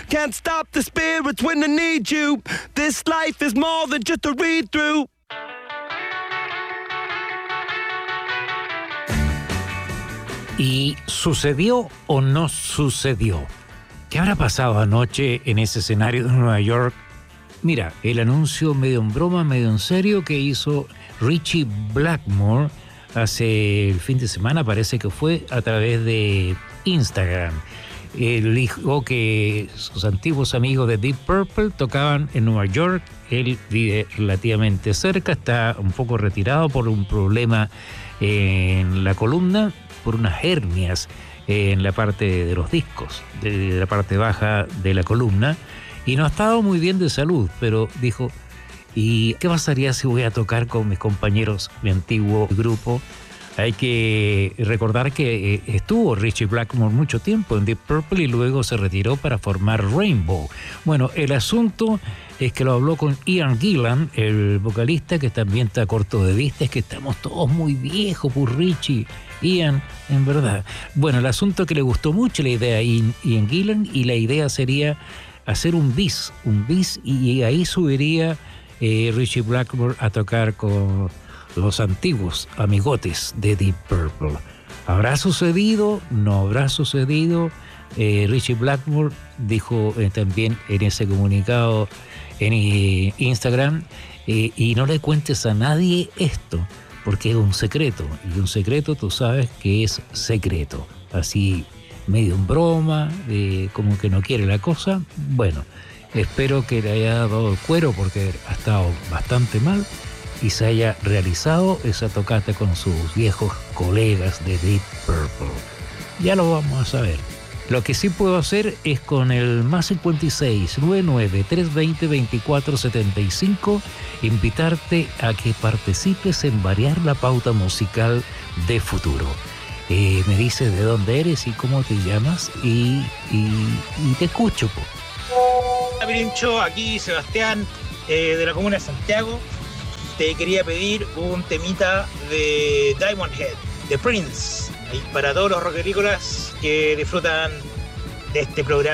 Can't stop the spirits when I need you. This life is more than just a read-through. ¿Y sucedió o no sucedió? ¿Qué habrá pasado anoche en ese escenario de Nueva York? Mira, el anuncio medio en broma, medio en serio que hizo Ritchie Blackmore hace el fin de semana, parece que fue a través de Instagram. Él dijo que sus antiguos amigos de Deep Purple tocaban en Nueva York. Él vive relativamente cerca, está un poco retirado por un problema en la columna, por unas hernias en la parte de los discos, de la parte baja de la columna, y no ha estado muy bien de salud, pero dijo, ¿y qué pasaría si voy a tocar con mis compañeros, mi antiguo grupo? Hay que recordar que estuvo Ritchie Blackmore mucho tiempo en Deep Purple y luego se retiró para formar Rainbow. Bueno, el asunto es que lo habló con Ian Gillan, el vocalista, que también está corto de vista. Es que estamos todos muy viejos por Ritchie, Ian, en verdad. Bueno, el asunto es que le gustó mucho la idea a Ian Gillan, y la idea sería hacer un bis, y ahí subiría Ritchie Blackmore a tocar con los antiguos amigotes de Deep Purple. ¿Habrá sucedido? ¿No habrá sucedido? Ritchie Blackmore dijo también en ese comunicado en Instagram, y no le cuentes a nadie esto, porque es un secreto, y un secreto tú sabes que es secreto. Así, medio en broma, como que no quiere la cosa. Bueno, espero que le haya dado el cuero, porque ha estado bastante mal, y se haya realizado esa tocata con sus viejos colegas de Deep Purple. Ya lo vamos a saber. Lo que sí puedo hacer es con el más 56 99 320 2475 invitarte a que participes en variar la pauta musical de Futuro. Me dices de dónde eres y cómo te llamas, y te escucho. Hola Pirincho, aquí Sebastián de la comuna de Santiago. Te quería pedir un temita de Diamond Head, de Prince, ahí para todos los rockerícolas que disfrutan de este programa.